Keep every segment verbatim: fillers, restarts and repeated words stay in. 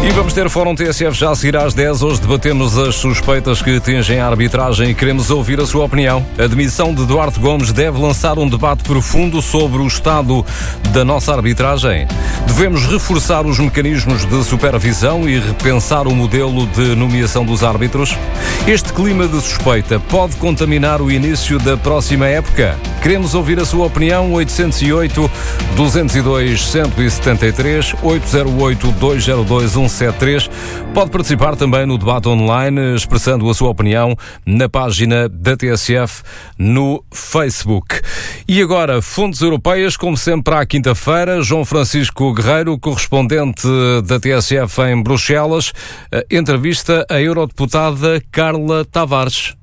E vamos ter Fórum T S F já a seguir às dez. Hoje debatemos as suspeitas que atingem a arbitragem e queremos ouvir a sua opinião. A demissão de Duarte Gomes deve lançar um debate profundo sobre o estado da nossa arbitragem. Devemos reforçar os mecanismos de supervisão e repensar o modelo de nomeação dos árbitros. Este clima de suspeita pode contaminar o início da próxima época? Queremos ouvir a sua opinião. oito zero oito, dois zero dois, um sete três, oito zero oito, dois zero dois, um sete três. Pode participar também no debate online, expressando a sua opinião na página da T S F no Facebook. E agora, fontes europeias, como sempre, à quinta-feira. João Francisco Guerreiro, correspondente da T S F em Bruxelas, entrevista a eurodeputada Carla Tavares.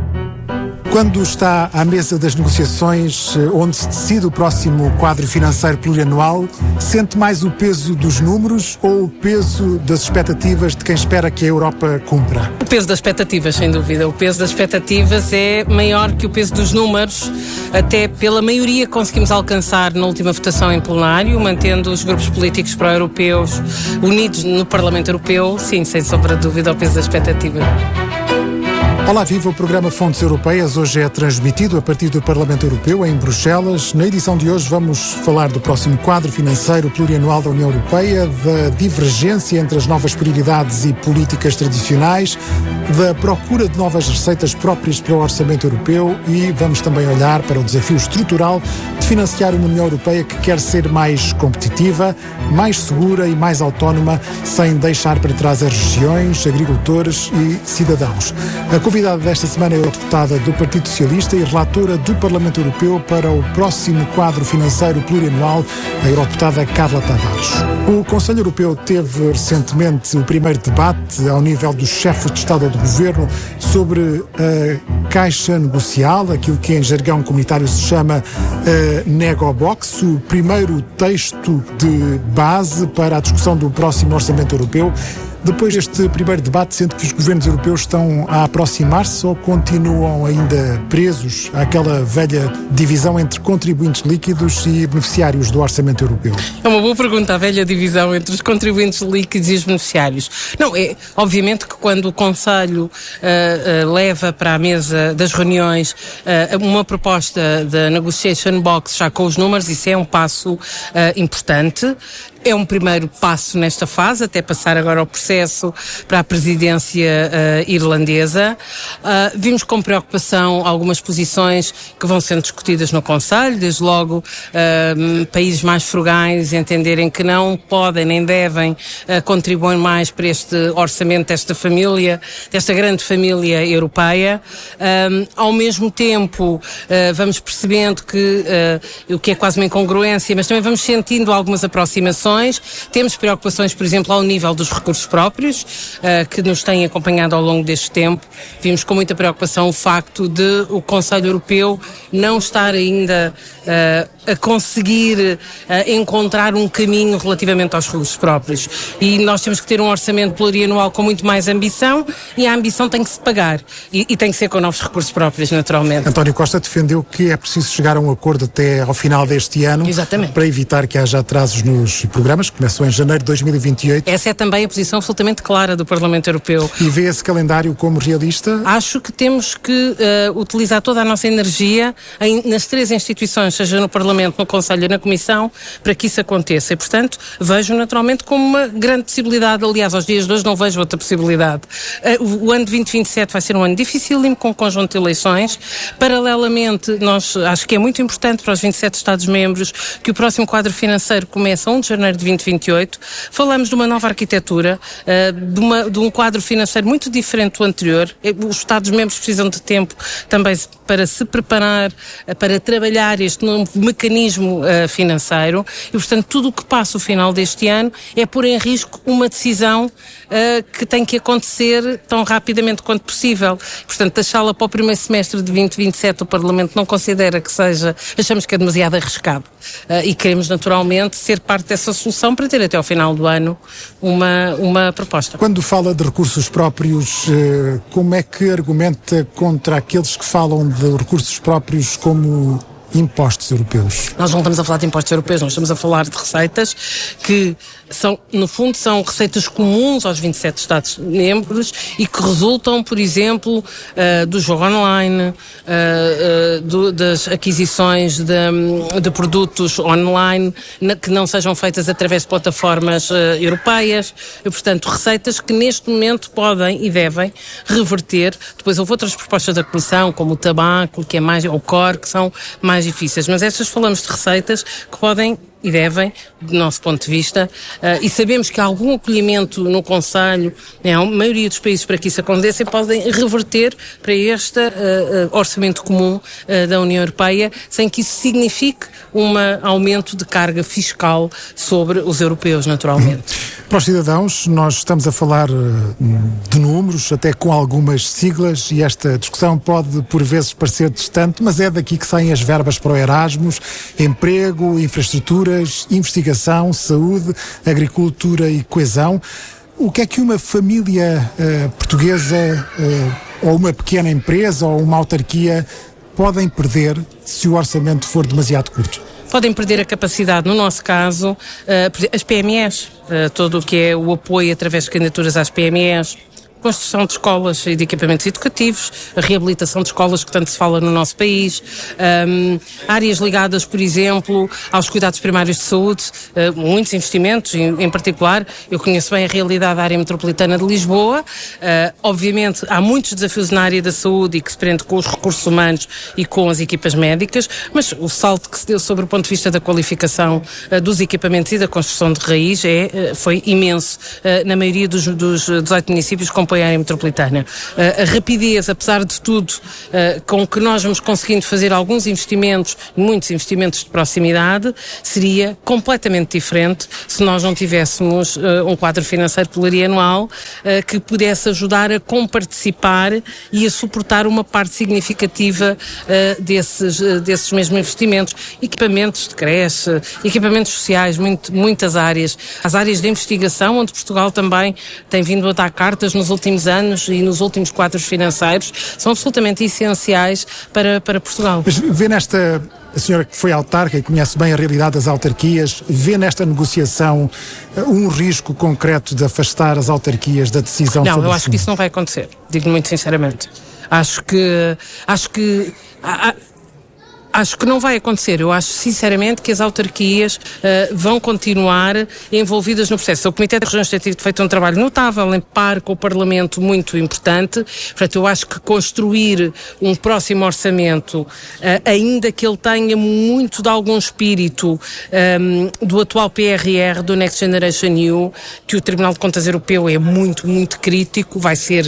Quando está à mesa das negociações, onde se decide o próximo quadro financeiro plurianual, sente mais o peso dos números ou o peso das expectativas de quem espera que a Europa cumpra? O peso das expectativas, sem dúvida. O peso das expectativas é maior que o peso dos números, até pela maioria que conseguimos alcançar na última votação em plenário, mantendo os grupos políticos pró-europeus unidos no Parlamento Europeu. Sim, sem sombra de dúvida, o peso das expectativas. Olá, viva! O programa Fontes Europeias hoje é transmitido a partir do Parlamento Europeu em Bruxelas. Na edição de hoje vamos falar do próximo quadro financeiro plurianual da União Europeia, da divergência entre as novas prioridades e políticas tradicionais, da procura de novas receitas próprias para o orçamento europeu e vamos também olhar para o desafio estrutural de financiar uma União Europeia que quer ser mais competitiva, mais segura e mais autónoma, sem deixar para trás as regiões, agricultores e cidadãos. A convidada desta semana é a deputada do Partido Socialista e relatora do Parlamento Europeu para o próximo quadro financeiro plurianual, a eurodeputada Carla Tavares. O Conselho Europeu teve recentemente o primeiro debate ao nível dos chefes de Estado ou de Governo sobre a caixa negocial, aquilo que em jargão comunitário se chama a Negobox, o primeiro texto de base para a discussão do próximo Orçamento Europeu. Depois deste primeiro debate, sente que os governos europeus estão a aproximar-se ou continuam ainda presos àquela velha divisão entre contribuintes líquidos e beneficiários do orçamento europeu? É uma boa pergunta, a velha divisão entre os contribuintes líquidos e os beneficiários. Não, é obviamente que quando o Conselho uh, uh, leva para a mesa das reuniões uh, uma proposta da negotiation box já com os números, isso é um passo uh, importante. É um primeiro passo nesta fase, até passar agora ao processo para a presidência uh, irlandesa. Uh, vimos com preocupação algumas posições que vão sendo discutidas no Conselho, desde logo uh, países mais frugais entenderem que não podem nem devem uh, contribuir mais para este orçamento desta família, desta grande família europeia. Uh, ao mesmo tempo, uh, vamos percebendo que, uh, o que é quase uma incongruência, mas também vamos sentindo algumas aproximações. Temos preocupações, por exemplo, ao nível dos recursos próprios, uh, que nos têm acompanhado ao longo deste tempo. Vimos com muita preocupação o facto de o Conselho Europeu não estar ainda uh, a conseguir uh, encontrar um caminho relativamente aos recursos próprios. E nós temos que ter um orçamento plurianual com muito mais ambição e a ambição tem que se pagar. E, e tem que ser com novos recursos próprios, naturalmente. António Costa defendeu que é preciso chegar a um acordo até ao final deste ano. Exatamente. Para evitar que haja atrasos nos programas, que começam em janeiro de dois mil e vinte e oito. Essa é também a posição absolutamente clara do Parlamento Europeu. E vê esse calendário como realista? Acho que temos que uh, utilizar toda a nossa energia em, nas três instituições, seja no Parlamento, no Conselho e na Comissão, para que isso aconteça. E, portanto, vejo naturalmente como uma grande possibilidade. Aliás, aos dias de hoje não vejo outra possibilidade. Uh, o, o ano de vinte e vinte e sete vai ser um ano dificílimo, com um conjunto de eleições. Paralelamente, nós acho que é muito importante para os vinte e sete Estados-membros que o próximo quadro financeiro comece a um de janeiro de vinte e vinte e oito. Falamos de uma nova arquitetura, uh, de, uma, de um quadro financeiro muito diferente do anterior. Os Estados-membros precisam de tempo também para se preparar, uh, para trabalhar este novo mecanismo uh, financeiro e, portanto, tudo o que passa o final deste ano é pôr em risco uma decisão uh, que tem que acontecer tão rapidamente quanto possível. Portanto, deixá-la para o primeiro semestre de vinte e vinte e sete, o Parlamento não considera que seja, achamos que é demasiado arriscado uh, e queremos naturalmente ser parte dessa solução para ter até ao final do ano uma, uma proposta. Quando fala de recursos próprios, como é que argumenta contra aqueles que falam de recursos próprios como impostos europeus? Nós não estamos a falar de impostos europeus, nós estamos a falar de receitas que são, no fundo, são receitas comuns aos vinte e sete Estados-membros e que resultam, por exemplo, uh, do jogo online, uh, uh, do, das aquisições de, de produtos online na, que não sejam feitas através de plataformas uh, europeias. E, portanto, receitas que neste momento podem e devem reverter. Depois houve outras propostas da Comissão, como o tabaco, que é mais, ou o core, que são mais difíceis. Mas estas falamos de receitas que podem e devem, do nosso ponto de vista, uh, e sabemos que há algum acolhimento no Conselho, né, a maioria dos países para que isso aconteça, podem reverter para este uh, uh, orçamento comum uh, da União Europeia, sem que isso signifique um aumento de carga fiscal sobre os europeus, naturalmente. Para os cidadãos, nós estamos a falar uh, de números, até com algumas siglas, e esta discussão pode, por vezes, parecer distante, mas é daqui que saem as verbas para o Erasmus, emprego, infraestrutura, investigação, saúde, agricultura e coesão. O que é que uma família uh, portuguesa uh, ou uma pequena empresa ou uma autarquia podem perder se o orçamento for demasiado curto? Podem perder a capacidade, no nosso caso, uh, as P M Es, uh, todo o que é o apoio através de candidaturas às P M Es, construção de escolas e de equipamentos educativos, a reabilitação de escolas que tanto se fala no nosso país, um, áreas ligadas, por exemplo, aos cuidados primários de saúde, uh, muitos investimentos, em, em particular, eu conheço bem a realidade da área metropolitana de Lisboa, uh, obviamente há muitos desafios na área da saúde e que se prende com os recursos humanos e com as equipas médicas, mas o salto que se deu sobre o ponto de vista da qualificação uh, dos equipamentos e da construção de raiz é, uh, foi imenso uh, na maioria dos, dos dezoito municípios com a área metropolitana. Uh, a rapidez, apesar de tudo, uh, com que nós vamos conseguindo fazer alguns investimentos, muitos investimentos de proximidade, seria completamente diferente se nós não tivéssemos uh, um quadro financeiro plurianual uh, que pudesse ajudar a comparticipar e a suportar uma parte significativa uh, desses, uh, desses mesmos investimentos. Equipamentos de creche, equipamentos sociais, muito, muitas áreas. As áreas de investigação, onde Portugal também tem vindo a dar cartas nos últimos últimos anos e nos últimos quadros financeiros, são absolutamente essenciais para, para Portugal. Mas vê nesta, a senhora que foi autarca e conhece bem a realidade das autarquias, vê nesta negociação um risco concreto de afastar as autarquias da decisão? Não, sobre eu o acho fundo? que isso não vai acontecer, digo muito sinceramente. Acho que, acho que, a, a, Acho que não vai acontecer. Eu acho, sinceramente, que as autarquias uh, vão continuar envolvidas no processo. O Comitê das Regiões tem feito um trabalho notável, em par com o Parlamento, muito importante. Portanto, eu acho que construir um próximo orçamento, uh, ainda que ele tenha muito de algum espírito um, do atual P R R, do Next Generation E U, que o Tribunal de Contas Europeu é muito, muito crítico, vai ser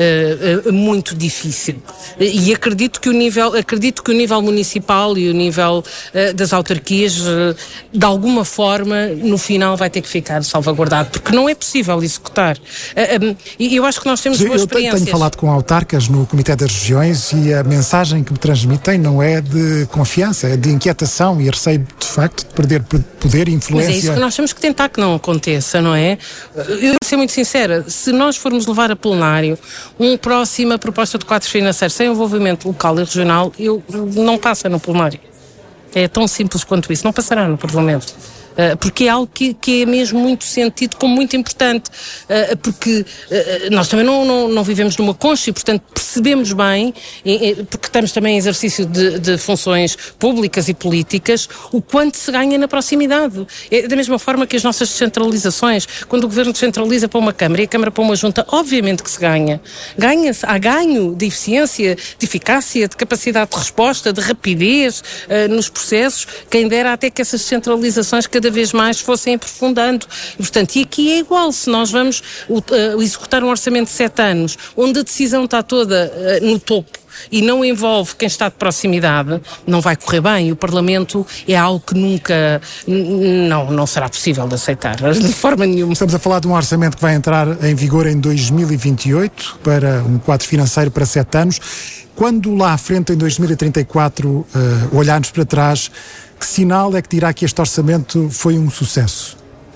uh, uh, muito difícil. E acredito que o nível, acredito que o nível municipal e o nível uh, das autarquias, uh, de alguma forma, no final vai ter que ficar salvaguardado, porque não é possível executar. Uh, um, e eu acho que nós temos Sim, boas eu experiências. Tenho falado com autarcas no Comitê das Regiões e a mensagem que me transmitem não é de confiança, é de inquietação e receio, de facto, de perder poder e influência. Mas é isso que nós temos que tentar que não aconteça, não é? Eu vou ser muito sincera, se nós formos levar a plenário uma próxima proposta de quadro financeiro sem envolvimento local e regional, eu não passa no plenário. É tão simples quanto isso. Não passará no Parlamento. Uh, porque é algo que, que é mesmo muito sentido como muito importante, uh, porque uh, nós também não, não, não vivemos numa concha e, portanto, percebemos bem, e, e, porque estamos também em exercício de, de funções públicas e políticas, o quanto se ganha na proximidade. É da mesma forma que as nossas descentralizações, quando o Governo descentraliza para uma Câmara e a Câmara para uma Junta, obviamente que se ganha. Ganha-se, há ganho de eficiência, de eficácia, de capacidade de resposta, de rapidez uh, nos processos, quem dera até que essas descentralizações cada vez mais fossem aprofundando. E, portanto, e aqui é igual, se nós vamos uh, executar um orçamento de sete anos, onde a decisão está toda uh, no topo e não envolve quem está de proximidade, não vai correr bem. O Parlamento é algo que nunca, n- não, não será possível de aceitar, de forma nenhuma. Estamos a falar de um orçamento que vai entrar em vigor em dois mil e vinte e oito, para um quadro financeiro para sete anos. Quando lá à frente, em dois mil e trinta e quatro, uh, olharmos para trás, que sinal é que dirá que este orçamento foi um sucesso?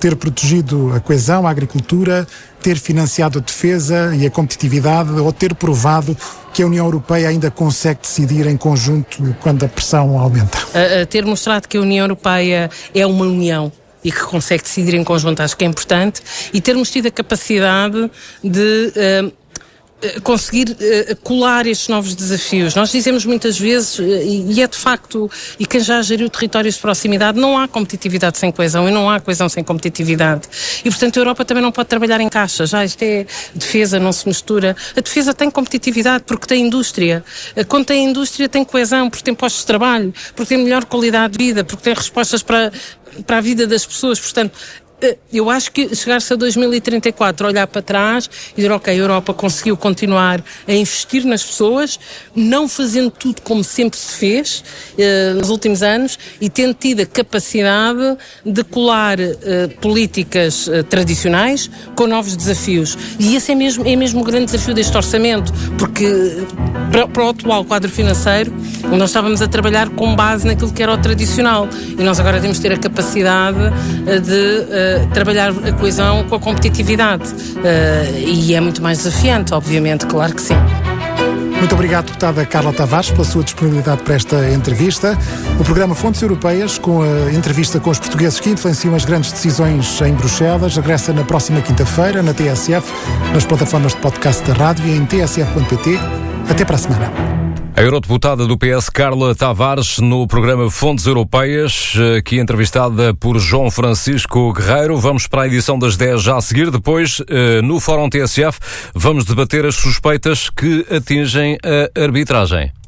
ter protegido a coesão, a agricultura, ter financiado a defesa e a competitividade, ou ter provado que a União Europeia ainda consegue decidir em conjunto quando a pressão aumenta? Uh, uh, ter mostrado que a União Europeia é uma união e que consegue decidir em conjunto, acho que é importante, e termos tido a capacidade de uh, conseguir uh, colar estes novos desafios. Nós dizemos muitas vezes, uh, e, e é de facto, e quem já geriu territórios de proximidade, não há competitividade sem coesão e não há coesão sem competitividade. E, portanto, a Europa também não pode trabalhar em caixas. Já isto é defesa, não se mistura. A defesa tem competitividade porque tem indústria. Uh, quando tem indústria tem coesão, porque tem postos de trabalho, porque tem melhor qualidade de vida, porque tem respostas para, para a vida das pessoas. Portanto, eu acho que chegar-se a dois mil e trinta e quatro, olhar para trás e dizer, ok, a Europa conseguiu continuar a investir nas pessoas, não fazendo tudo como sempre se fez eh, nos últimos anos e tendo tido a capacidade de colar eh, políticas eh, tradicionais com novos desafios. E esse é mesmo, é mesmo o grande desafio deste orçamento, porque para, para o atual quadro financeiro, nós estávamos a trabalhar com base naquilo que era o tradicional e nós agora temos de ter a capacidade eh, de eh, trabalhar a coesão com a competitividade. Uh, e é muito mais desafiante, obviamente, claro que sim. Muito obrigado, deputada Carla Tavares, pela sua disponibilidade para esta entrevista. O programa Fontes Europeias, com a entrevista com os portugueses que influenciam as grandes decisões em Bruxelas, regressa na próxima quinta-feira, na T S F, nas plataformas de podcast da rádio e em t s f ponto p t. Até para a semana. A eurodeputada do P S, Carla Tavares, no programa Fontes Europeias, aqui entrevistada por João Francisco Guerreiro. Vamos para a edição das dez já a seguir. Depois, no Fórum T S F, vamos debater as suspeitas que atingem a arbitragem.